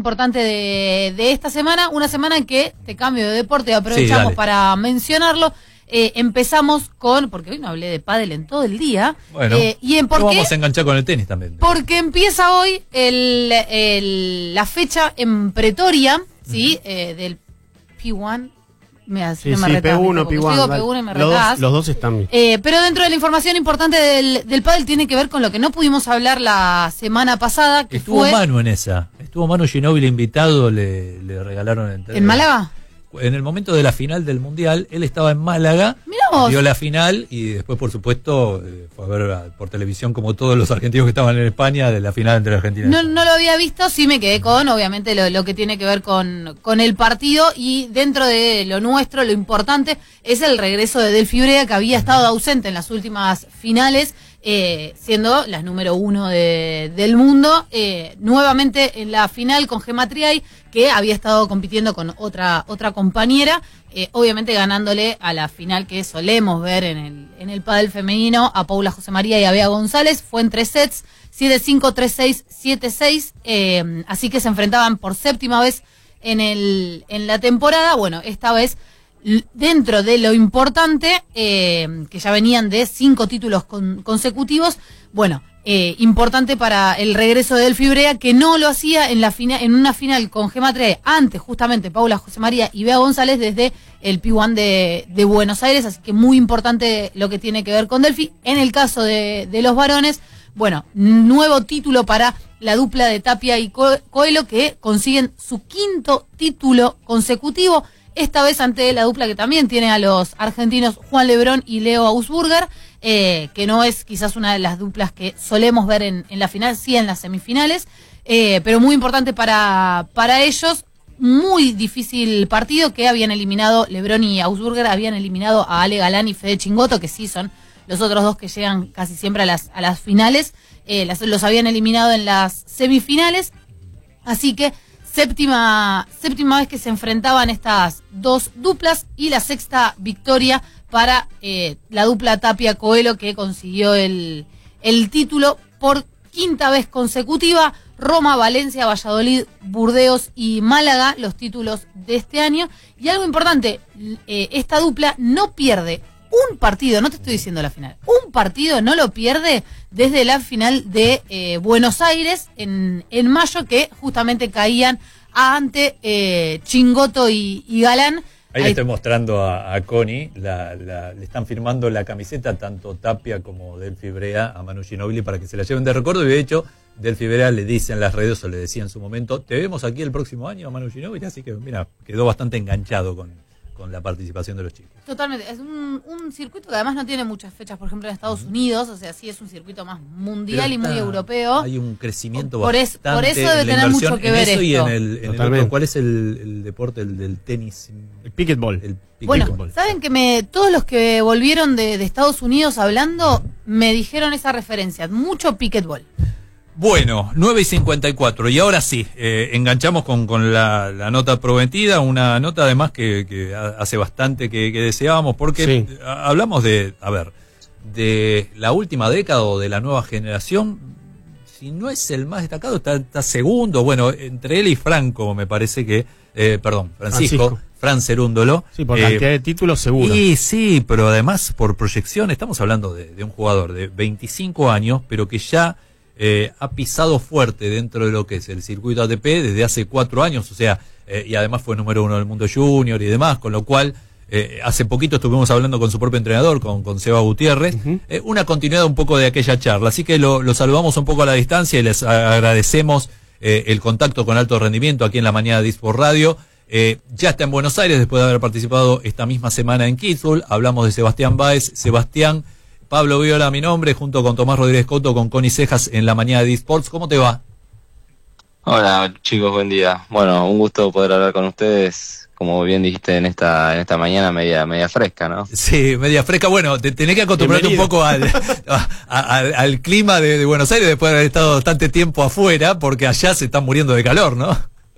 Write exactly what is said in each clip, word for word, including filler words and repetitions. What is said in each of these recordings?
importante de, de esta semana, una semana en que te cambio de deporte, aprovechamos sí, para mencionarlo. Eh, empezamos con, porque hoy no hablé de pádel en todo el día. Bueno, eh, y en por qué, vamos a enganchar con el tenis también. Porque empieza hoy el, el, la fecha en Pretoria, ¿sí? Uh-huh. eh, del P uno. Me, sí, me sí, P uno, P uno, P uno y me los, dos, los dos están bien. Eh, pero dentro de la información importante del, del pádel tiene que ver con lo que no pudimos hablar la semana pasada, que Estuvo fue... Manu en esa. Estuvo Manu Ginóbili invitado, le, le regalaron... El, ¿En Málaga? En el momento de la final del Mundial, él estaba en Málaga, vio la final y después, por supuesto, eh, fue a ver por televisión, como todos los argentinos que estaban en España, de la final entre Argentina y no, no lo había visto, sí me quedé con, obviamente, lo, lo que tiene que ver con, con el partido, y dentro de lo nuestro, lo importante es el regreso de Delphi Brea, que había estado ausente en las últimas finales, eh, siendo la número uno de, del mundo, eh, nuevamente en la final con Gemma Triay, que había estado compitiendo con otra otra compañera, eh, obviamente ganándole a la final que solemos ver en el en el pádel femenino a Paula José María y a Bea González. Fue en tres sets, siete cinco, tres seis, siete seis, eh, así que se enfrentaban por séptima vez en el en la temporada. Bueno, esta vez dentro de lo importante, eh, que ya venían de cinco títulos con, consecutivos, bueno, eh, importante para el regreso de Delphi Brea, que no lo hacía en la fina, en una final con Gemma Triay, antes justamente Paula José María y Bea González desde el P uno de, de Buenos Aires, así que muy importante lo que tiene que ver con Delphi. En el caso de, de los varones, bueno, nuevo título para la dupla de Tapia y Co- Coelho, que consiguen su quinto título consecutivo, esta vez ante la dupla que también tiene a los argentinos Juan Lebrón y Leo Ausburger, eh, que no es quizás una de las duplas que solemos ver en, en la final, sí en las semifinales, eh, pero muy importante para, para ellos. Muy difícil partido, que habían eliminado, Lebrón y Ausburger habían eliminado a Ale Galán y Fede Chingoto, que sí son los otros dos que llegan casi siempre a las, a las finales, eh, las, los habían eliminado en las semifinales, así que Séptima, séptima vez que se enfrentaban estas dos duplas y la sexta victoria para eh, la dupla Tapia Coelho, que consiguió el, el título por quinta vez consecutiva. Roma, Valencia, Valladolid, Burdeos y Málaga, los títulos de este año. Y algo importante, eh, esta dupla no pierde un partido, no te estoy diciendo la final, un partido no lo pierde desde la final de eh, Buenos Aires en, en mayo, que justamente caían ante eh, Chingoto y, y Galán. Ahí, Ahí le estoy mostrando a, a Connie, la, la, le están firmando la camiseta tanto Tapia como Delphi Brea a Manu Ginóbili para que se la lleven de recuerdo, y de hecho Delphi Brea le dice en las redes, o le decía en su momento, te vemos aquí el próximo año a Manu Ginóbili, así que mira, quedó bastante enganchado con... con la participación de los chicos. Totalmente, es un, un circuito que además no tiene muchas fechas, por ejemplo en Estados uh-huh. Unidos, o sea, sí es un circuito más mundial y muy europeo. Hay un crecimiento por bastante. Es, por eso debe tener mucho que ver eso esto. Y en el, en el otro, ¿cuál es el, el deporte el del tenis? El pickleball. El pick bueno, ball. saben que me todos los que volvieron de, de Estados Unidos hablando me dijeron esa referencia, mucho pickleball. Bueno, nueve y cincuenta y cuatro, y ahora sí, eh, enganchamos con, con la, la nota prometida, una nota además que, que hace bastante que, que deseábamos, porque sí. hablamos de, a ver, de la última década o de la nueva generación, si no es el más destacado, está, está segundo, bueno, entre él y Franco me parece que, eh, perdón, Francisco, Francisco. Fran Cerúndolo. Sí, por cantidad eh, de títulos seguro. Y sí, pero además por proyección, estamos hablando de, de un jugador de veinticinco años, pero que ya... Eh, ha pisado fuerte dentro de lo que es el circuito A T P desde hace cuatro años, o sea, eh, y además fue número uno del mundo junior y demás, con lo cual eh, hace poquito estuvimos hablando con su propio entrenador, con, con Seba Gutiérrez, uh-huh. eh, una continuidad un poco de aquella charla, así que lo, lo saludamos un poco a la distancia y les agradecemos eh, el contacto con alto rendimiento aquí en la mañana de eSport Radio. Eh, ya está en Buenos Aires después de haber participado esta misma semana en Kitzbühel. Hablamos de Sebastián Báez. Sebastián, Pablo Viola, mi nombre, junto con Tomás Rodríguez Couto, con Connie Cejas en la mañana de eSports. ¿Cómo te va? Hola chicos, buen día. Bueno, un gusto poder hablar con ustedes, como bien dijiste, en esta en esta mañana media media fresca, ¿no? Sí, media fresca. Bueno, te, tenés que acostumbrarte Bienvenido. un poco al, a, a, al, al clima de, de Buenos Aires después de haber estado bastante tiempo afuera, porque allá se están muriendo de calor, ¿no?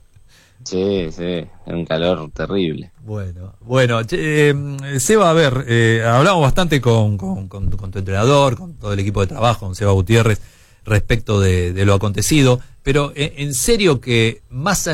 Sí, sí, es un calor terrible. Bueno, bueno, eh, Seba, a ver, eh, hablamos bastante con, con, con, con tu entrenador, con todo el equipo de trabajo, con Seba Gutiérrez, respecto de, de lo acontecido, pero en, en serio que más